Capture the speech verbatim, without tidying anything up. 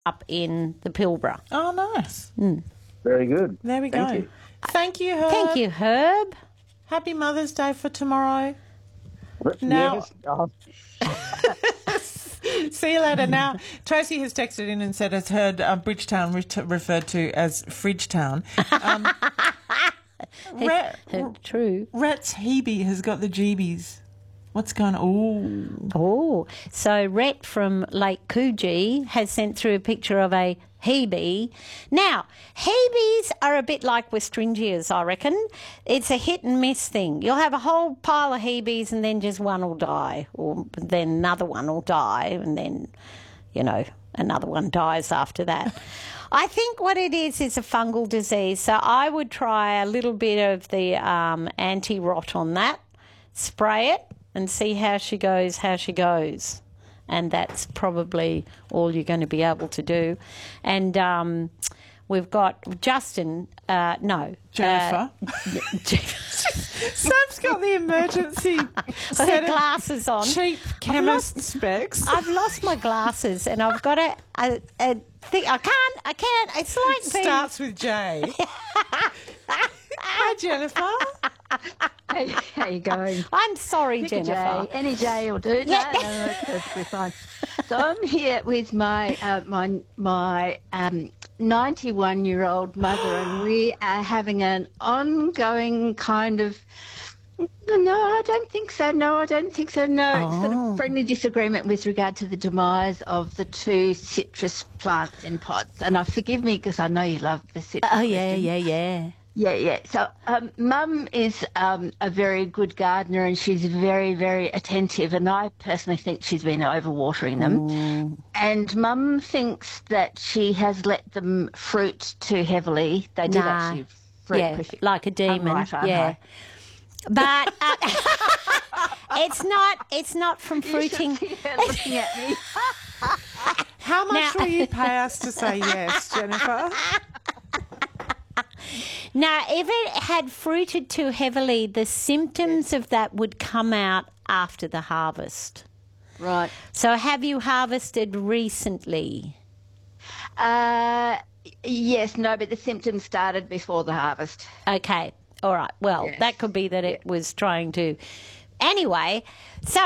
up in the Pilbara. Oh, nice. Mm. Very good. There we Thank go. you. Thank you, Herb. Thank you, Herb. Happy Mother's Day for tomorrow. Now, Now- yes, uh, See you later. Now, Tracy has texted in and said has heard uh, Bridgetown re- referred to as Fridgetown. Um, Ret, True. Ret's Hebe has got the jeebies. What's going on? Oh, so Rhett from Lake Coogee has sent through a picture of a hebe. Now, hebes are a bit like Westringias, I reckon. It's a hit and miss thing. You'll have a whole pile of hebes and then just one will die, or then another one will die, and then, you know, another one dies after that. I think what it is is a fungal disease, so I would try a little bit of the um, anti-rot on that, spray it, and see how she goes, how she goes. And that's probably all you're going to be able to do. And um, we've got Justin, uh, no. Jennifer. Uh, Sam's got the emergency set of glasses on. cheap chemist specs. I've lost my glasses and I've got a, a, a thing. I can't, I can't. It's like being... Starts with J. Hi, Jennifer. How, how you going? I'm sorry, Pick a Jennifer. J. Any J will do. No, Yeah. no, no, that's perfectly fine. So I'm here with my uh, my my um, ninety-one-year-old mother, and we are having an ongoing kind of. No, I don't think so. No, I don't think so. No, it's sort Oh. of friendly disagreement with regard to the demise of the two citrus plants in pots. And I forgive me because I know you love the citrus. Oh, yeah, question. yeah, yeah. Yeah, yeah. So um, Mum is um, a very good gardener and she's very, very attentive, and I personally think she's been overwatering them. Mm. And Mum thinks that she has let them fruit too heavily. They did Nah. actually fruit Yeah, pretty- like a demon. I'm right, aren't yeah. I? But uh, it's not. It's not from You should fruiting. see her looking at me. How much Now- will you pay us to say yes, Jennifer? Now, if it had fruited too heavily, the symptoms of that would come out after the harvest. Right. So, have you harvested recently? Uh, yes, no, but the symptoms started before the harvest. Okay. All right. Well, Yes. that could be that it was trying to. Anyway, so